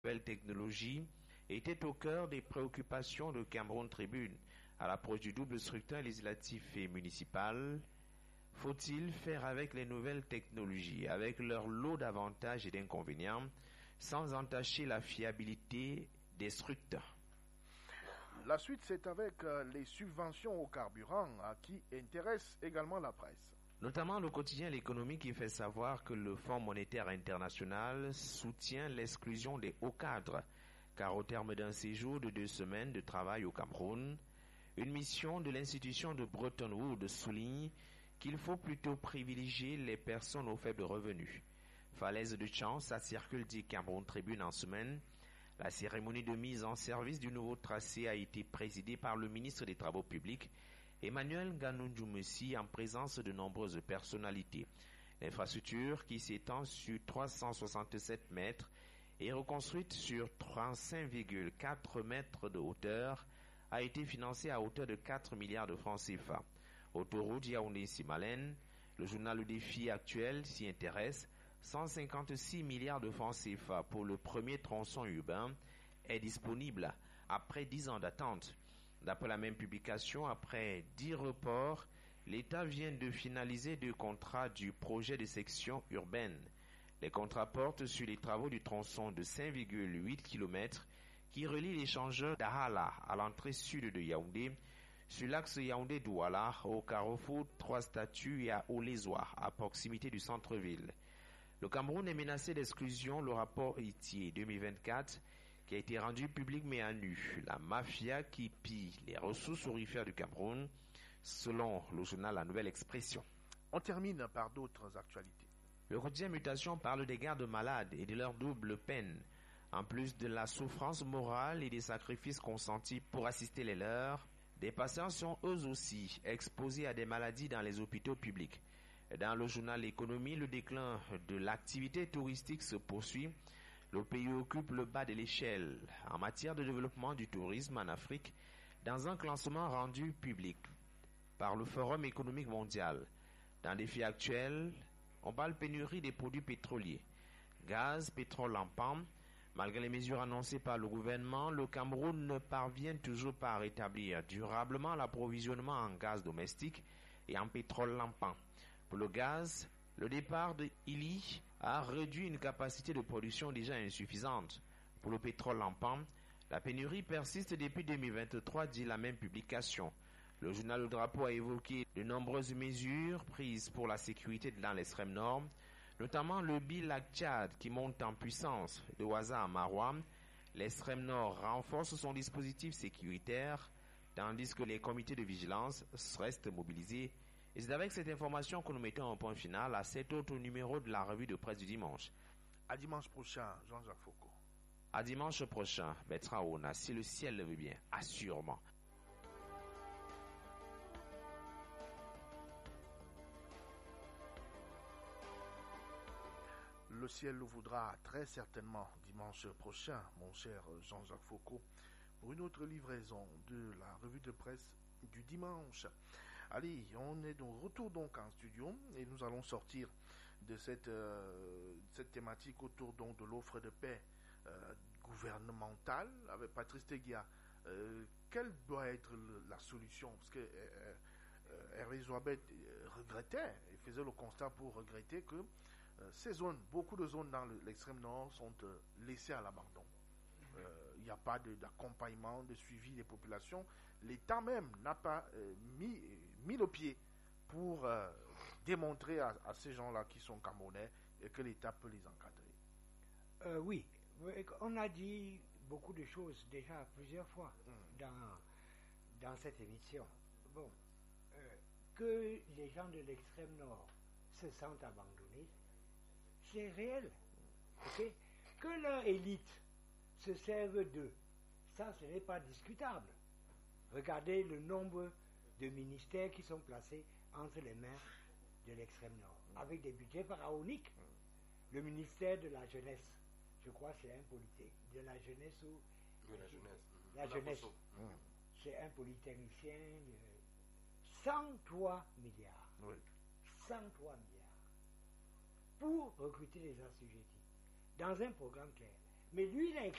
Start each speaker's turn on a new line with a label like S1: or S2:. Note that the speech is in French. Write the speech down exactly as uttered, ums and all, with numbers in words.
S1: nouvelles technologies était au cœur des préoccupations de Cameroun Tribune à l'approche du double scrutin législatif et municipal. Faut-il faire avec les nouvelles technologies, avec leur lot d'avantages et d'inconvénients, sans entacher la fiabilité des scrutins?
S2: La suite, c'est avec euh, les subventions au carburant à qui intéresse également la presse.
S1: Notamment le quotidien L'économie qui fait savoir que le Fonds monétaire international soutient l'exclusion des hauts cadres, car au terme d'un séjour de deux semaines de travail au Cameroun, une mission de l'institution de Bretton Woods souligne qu'il faut plutôt privilégier les personnes aux faibles revenus. Falaise de chance, ça circule dit Cameroun Tribune en semaine. La cérémonie de mise en service du nouveau tracé a été présidée par le ministre des Travaux publics, Emmanuel Nganoundjou-Messi, en présence de nombreuses personnalités. L'infrastructure, qui s'étend sur trois cent soixante-sept mètres et reconstruite sur trente-cinq virgule quatre mètres de hauteur, a été financée à hauteur de quatre milliards de francs C F A. Autoroute Yaoundé-Simalène, le journal Le Défi actuel s'y intéresse. cent cinquante-six milliards de francs C F A pour le premier tronçon urbain est disponible après dix ans d'attente. D'après la même publication, après dix reports, l'État vient de finaliser deux contrats du projet de section urbaine. Les contrats portent sur les travaux du tronçon de cinq virgule huit kilomètres qui relie l'échangeur d'Ahala à l'entrée sud de Yaoundé, sur l'axe Yaoundé-Douala, au carrefour Trois Statues et à Olezoa, à proximité du centre-ville. Le Cameroun est menacé d'exclusion. Le rapport Itier deux mille vingt-quatre, qui a été rendu public met à nu la mafia qui pille les ressources aurifères du Cameroun, selon le journal La Nouvelle Expression.
S2: On termine par d'autres actualités.
S1: Le quotidien Mutation parle des gardes malades et de leur double peine. En plus de la souffrance morale et des sacrifices consentis pour assister les leurs, des patients sont eux aussi exposés à des maladies dans les hôpitaux publics. Dans le journal L'économie, le déclin de l'activité touristique se poursuit. Le pays occupe le bas de l'échelle en matière de développement du tourisme en Afrique dans un classement rendu public par le Forum économique mondial. Dans les défis actuels, on parle pénurie des produits pétroliers. Gaz, pétrole en panne. Malgré les mesures annoncées par le gouvernement, le Cameroun ne parvient toujours pas à rétablir durablement l'approvisionnement en gaz domestique et en pétrole lampant. Pour le gaz, le départ de Ily a réduit une capacité de production déjà insuffisante. Pour le pétrole lampant, la pénurie persiste depuis deux mille vingt-trois, dit la même publication. Le journal Le Drapeau a évoqué de nombreuses mesures prises pour la sécurité dans l'extrême nord, notamment le Bilac Tchad qui monte en puissance de Ouaza à Maroua. L'extrême nord renforce son dispositif sécuritaire, tandis que les comités de vigilance restent mobilisés. Et c'est avec cette information que nous mettons un point final à cet autre numéro de la revue de presse du dimanche.
S2: À dimanche prochain, Jean-Jacques Foucault.
S1: À dimanche prochain, Betraona, si le ciel le veut bien, assurément.
S2: Le ciel le voudra très certainement dimanche prochain, mon cher Jean-Jacques Foucault, pour une autre livraison de la revue de presse du dimanche. Allez, on est de retour donc en studio et nous allons sortir de cette, euh, cette thématique autour donc de l'offre de paix euh, gouvernementale avec Patrice Teguia. Euh, quelle doit être le, la solution? Parce que euh, euh, Hervé Zouabet regrettait et faisait le constat pour regretter que euh, ces zones, beaucoup de zones dans le, l'extrême nord sont euh, laissées à l'abandon. Il euh, n'y a pas de, d'accompagnement, de suivi des populations. L'État même n'a pas euh, mis, mis le pied pour euh, démontrer à, à ces gens-là qui sont Camerounais et que l'État peut les encadrer.
S3: Euh, oui, on a dit beaucoup de choses déjà plusieurs fois mm. dans, dans cette émission. Bon, euh, que les gens de l'extrême nord se sentent abandonnés, c'est réel. Okay? Que leur élite se serve d'eux, ça ce n'est pas discutable. Regardez le nombre de ministères qui sont placés entre les mains de l'extrême nord, avec des budgets pharaoniques. Le ministère de la jeunesse, je crois que c'est un polytechnicien, de la jeunesse ou...
S4: Oui, la jeunesse.
S3: La
S4: mmh.
S3: jeunesse, mmh. c'est un polytechnicien, euh, cent trois milliards.
S2: Oui.
S3: cent trois milliards. Pour recruter les assujettis, dans un programme clair. Mais lui, il a